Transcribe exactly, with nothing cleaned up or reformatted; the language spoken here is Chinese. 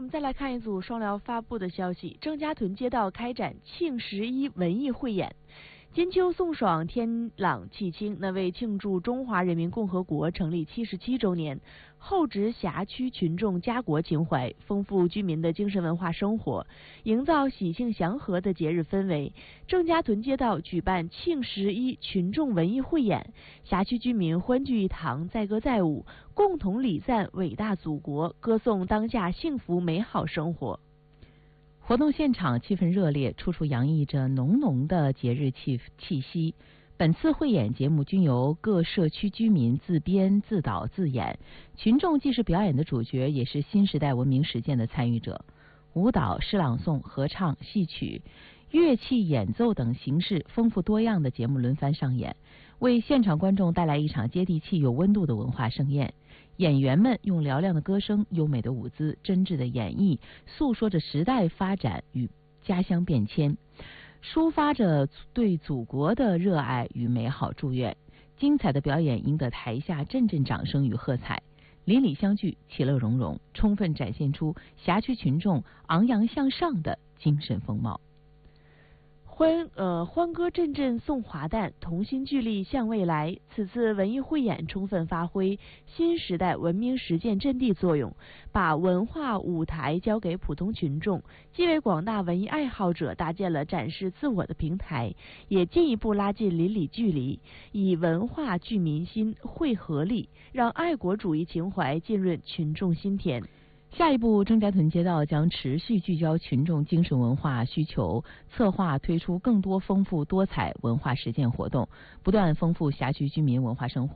们再来看一组双辽发布的消息：郑家屯街道开展庆十一文艺汇演。金秋送爽，天朗气清。那为庆祝中华人民共和国成立七十七周年，厚植辖区群众家国情怀，丰富居民的精神文化生活，营造喜庆祥和的节日氛围。郑家屯街道举办庆十一群众文艺汇演，辖区居民欢聚一堂，载歌载舞，共同礼赞伟大祖国，歌颂当下幸福美好生活。 活动现场气氛热烈，处处洋溢着浓浓的节日气气息。本次汇演节目均由各社区居民自编自导自演，群众既是表演的主角，也是新时代文明实践的参与者。舞蹈、诗朗诵、合唱、戏曲、乐器演奏等形式丰富多样的节目轮番上演，为现场观众带来一场接地气有温度的文化盛宴。演员们用嘹亮的歌声、优美的舞姿、真挚的演绎，诉说着时代发展与家乡变迁，抒发着对祖国的热爱与美好祝愿。精彩的表演赢得台下阵阵掌声与喝彩，邻里相聚，其乐融融，充分展现出辖区群众昂扬向上的精神风貌。 欢呃欢歌阵阵送华诞，同心聚力向未来。此次文艺汇演充分发挥新时代文明实践阵地作用，把文化舞台交给普通群众，既为广大文艺爱好者搭建了展示自我的平台，也进一步拉近邻里距离，以文化聚民心、汇合力，让爱国主义情怀浸润群众心田。 下一步，郑家屯街道将持续聚焦群众精神文化需求，策划推出更多丰富多彩文化实践活动，不断丰富辖区居民文化生活。